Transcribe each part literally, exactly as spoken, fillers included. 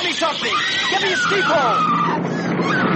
me something! Give me a steeple!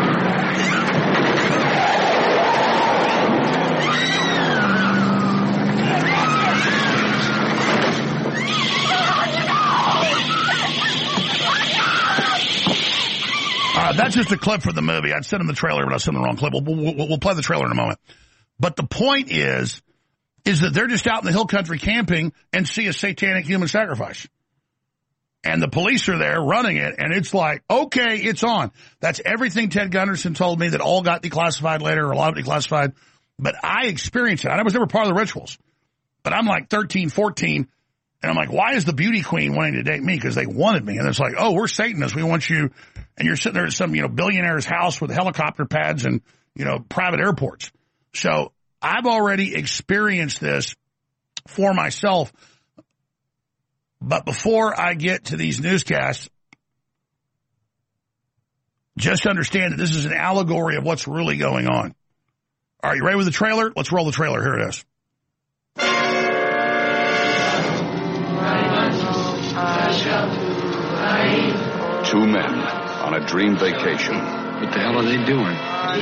Uh, that's just a clip from the movie. I'd send him the trailer, but I sent him the wrong clip. We'll, we'll, we'll play the trailer in a moment. But the point is, is that they're just out in the hill country camping and see a satanic human sacrifice. And the police are there running it, and it's like, okay, it's on. That's everything Ted Gunderson told me that all got declassified later, or a lot of it declassified. But I experienced it. I was never part of the rituals. But I'm like thirteen, fourteen, and I'm like, why is the beauty queen wanting to date me? Because they wanted me. And it's like, oh, we're Satanists. We want you. And you're sitting there at some, you know, billionaire's house with helicopter pads and, you know, private airports. So I've already experienced this for myself. But before I get to these newscasts, just understand that this is an allegory of what's really going on. Are you ready with the trailer? Let's roll the trailer. Here it is. Two men on a dream vacation. What the hell are they doing?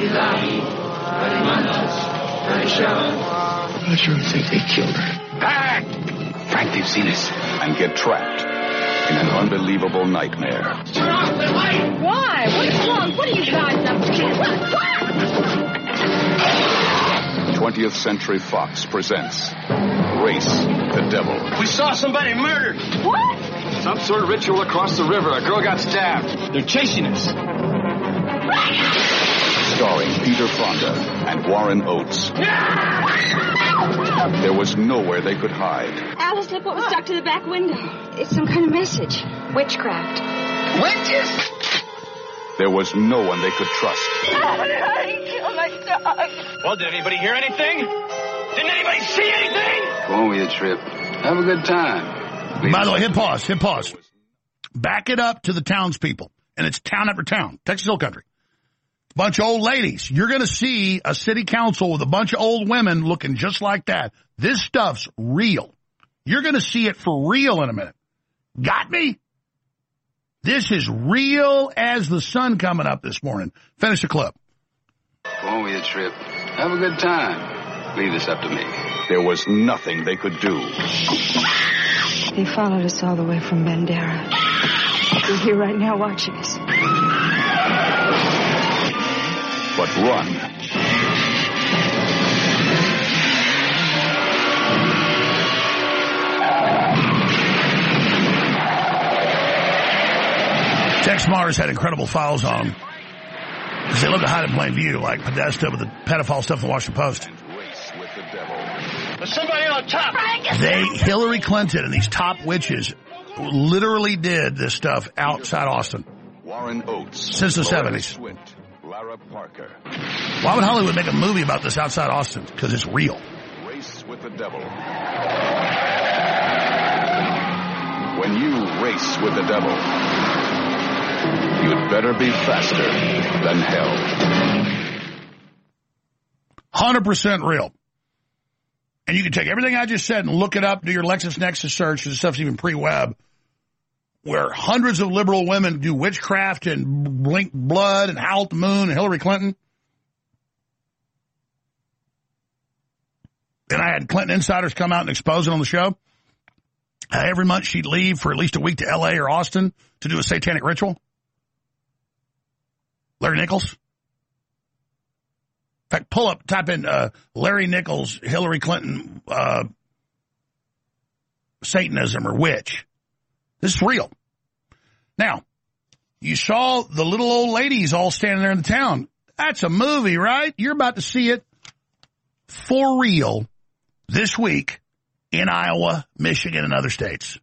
I'm sure I think they killed her. Back! Frank, they've seen us. And get trapped in an unbelievable nightmare. Why? What's wrong? What are you guys up to? twentieth Century Fox presents Race the Devil. We saw somebody murdered. What? Some sort of ritual across the river. A girl got stabbed. They're chasing us. Starring Peter Fonda and Warren Oates. There was nowhere they could hide. Alice, look what was stuck to the back window. It's some kind of message. Witchcraft. Witches? There was no one they could trust. I killed my dog. Well, did anybody hear anything? Didn't anybody see anything? Go on with your trip. Have a good time. By the way, hit pause, hit pause. Back it up to the townspeople. And it's town after town, Texas Hill Country. Bunch of old ladies. You're going to see a city council with a bunch of old women looking just like that. This stuff's real. You're going to see it for real in a minute. Got me? This is real as the sun coming up this morning. Finish the clip. Go on with your trip. Have a good time. Leave this up to me. There was nothing they could do. They followed us all the way from Bandera. They're here right now watching us. But run. Tex Mars had incredible files on them. Because they love to hide in plain view, like Podesta with the pedophile stuff in the Washington Post. Race with the devil. There's somebody on top. They, Hillary Clinton and these top witches literally did this stuff outside Austin. Warren Oates. Since the Laura seventies. Swint, Lara Parker. Why would Hollywood make a movie about this outside Austin? Because it's real. Race with the devil. When you race with the devil, you'd better be faster than hell. one hundred percent real. And you can take everything I just said and look it up, do your LexisNexis search, this stuff's even pre-web, where hundreds of liberal women do witchcraft and blink blood and howl at the moon and Hillary Clinton. And I had Clinton insiders come out and expose it on the show. Uh, every month she'd leave for at least a week to L A or Austin to do a satanic ritual. Larry Nichols. In fact, pull up, type in uh, Larry Nichols, Hillary Clinton, uh, Satanism or witch. This is real. Now, you saw the little old ladies all standing there in the town. That's a movie, right? You're about to see it for real this week in Iowa, Michigan, and other states.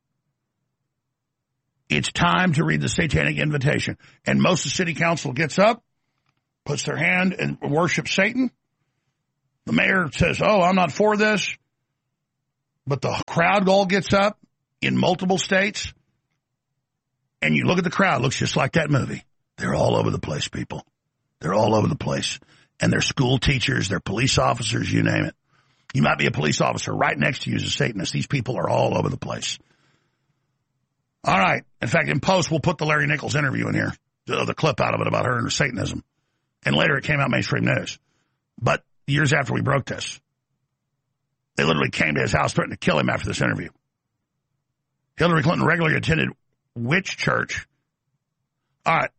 It's time to read the Satanic Invitation. And most of the city council gets up, puts their hand and worships Satan. The mayor says, oh, I'm not for this. But the crowd all gets up in multiple states. And you look at the crowd, it looks just like that movie. They're all over the place, people. They're all over the place. And they're school teachers, they're police officers, you name it. You might be a police officer right next to you as a Satanist. These people are all over the place. All right. In fact, in post, we'll put the Larry Nichols interview in here, the, the clip out of it about her and her Satanism. And later it came out mainstream news. But years after we broke this, they literally came to his house, threatened to kill him after this interview. Hillary Clinton regularly attended which church? All right.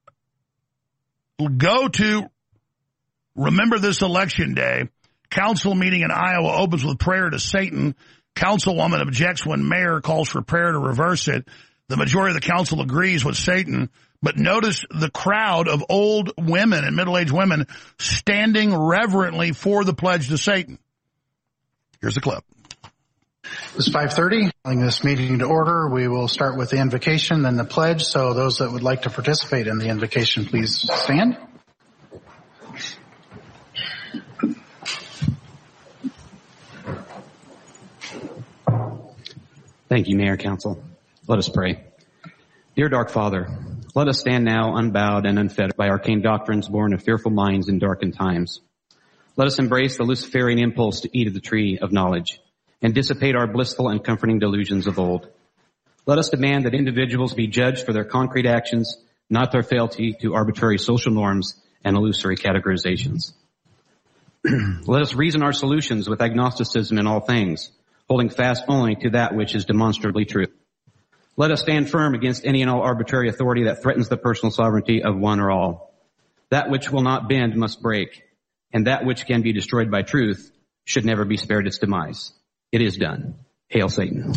Go to Remember This Election Day. Council meeting in Iowa opens with prayer to Satan. Councilwoman objects when mayor calls for prayer to reverse it. The majority of the council agrees with Satan. But notice the crowd of old women and middle-aged women standing reverently for the pledge to Satan. Here's the clip. It's five thirty. Calling this meeting to order. We will start with the invocation, then the pledge. So those that would like to participate in the invocation, please stand. Thank you, Mayor, Council. Let us pray. Dear Dark Father, let us stand now unbowed and unfettered by arcane doctrines born of fearful minds in darkened times. Let us embrace the Luciferian impulse to eat of the tree of knowledge and dissipate our blissful and comforting delusions of old. Let us demand that individuals be judged for their concrete actions, not their fealty to arbitrary social norms and illusory categorizations. Let us reason our solutions with agnosticism in all things, holding fast only to that which is demonstrably true. Let us stand firm against any and all arbitrary authority that threatens the personal sovereignty of one or all. That which will not bend must break, and that which can be destroyed by truth should never be spared its demise. It is done. Hail Satan.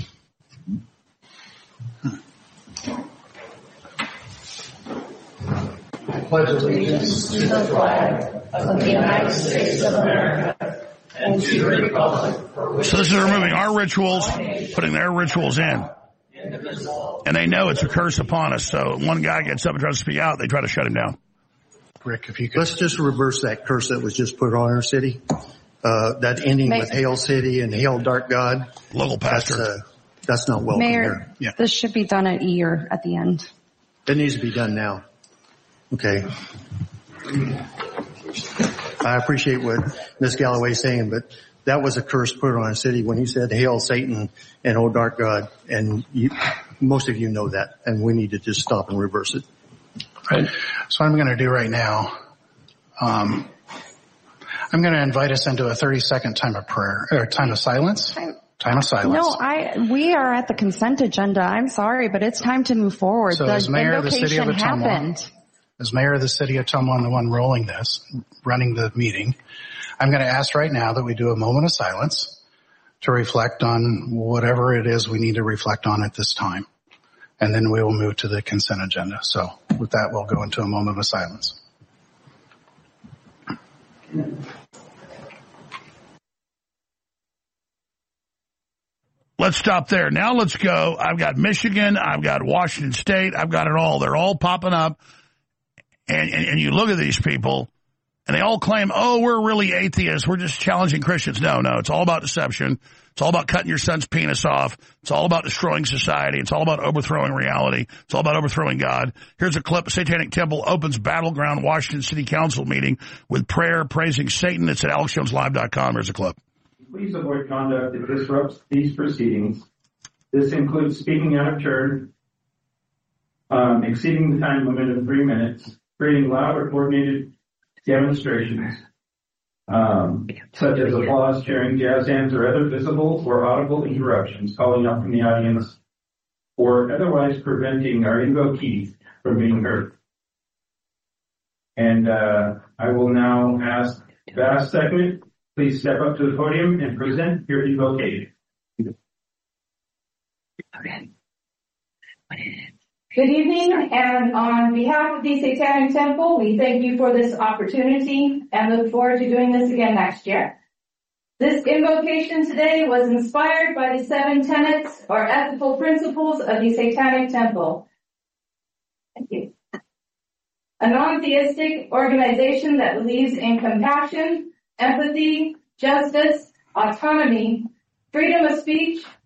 I pledge allegiance to the flag of the United States of America and to the republic for which... So this is removing our rituals, putting their rituals in. And they know it's a curse upon us. So one guy gets up and tries to speak out, they try to shut him down. Rick, if you could. Let's just reverse that curse that was just put on our city. Uh, that ending Mayor. with Hail City and Hail Dark God. Local pastor. That's, uh, that's not welcome Mayor, here. Yeah. this should be done at E or at the end. It needs to be done now. Okay. I appreciate what Miz Galloway's saying, but that was a curse put on our city when he said, Hail Satan and O Dark God. And you, most of you know that, and we need to just stop and reverse it. Right. So what I'm going to do right now, um, I'm going to invite us into a thirty second time of prayer, or time of silence. Time, time of silence. No, I, we are at the consent agenda. I'm sorry, but it's time to move forward. So the as mayor of the city of invocation Ottumwa, happened. As mayor of the city of Ottumwa, the one rolling this, running the meeting, I'm going to ask right now that we do a moment of silence to reflect on whatever it is we need to reflect on at this time. And then we will move to the consent agenda. So with that, we'll go into a moment of silence. Let's stop there. Now let's go. I've got Michigan. I've got Washington State. I've got it all. They're all popping up. And, and, and you look at these people, and they all claim, oh, we're really atheists. We're just challenging Christians. No, no. It's all about deception. It's all about cutting your son's penis off. It's all about destroying society. It's all about overthrowing reality. It's all about overthrowing God. Here's a clip. Satanic Temple opens Battleground Washington City Council meeting with prayer praising Satan. It's at alex jones live dot com. Here's a clip. Please avoid conduct that disrupts these proceedings. This includes speaking out of turn, um, exceeding the time limit of three minutes, creating loud or coordinated demonstrations, um, such as applause, cheering, jazz hands, or other visible or audible interruptions, calling out from the audience, or otherwise preventing our invokees from being heard. And uh, I will now ask Vass Segment, please step up to the podium and present your invocation. Okay. Good evening, and on behalf of the Satanic Temple, we thank you for this opportunity and look forward to doing this again next year. This invocation today was inspired by the seven tenets or ethical principles of the Satanic Temple. Thank you. A non-theistic organization that believes in compassion, empathy, justice, autonomy, freedom of speech,